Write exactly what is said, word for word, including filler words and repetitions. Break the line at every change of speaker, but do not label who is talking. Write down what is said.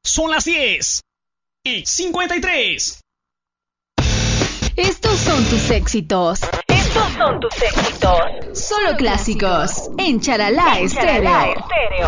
Son las diez y cincuenta y tres.
Estos son tus éxitos.
Estos son tus éxitos.
Solo clásicos en Charalá Estéreo.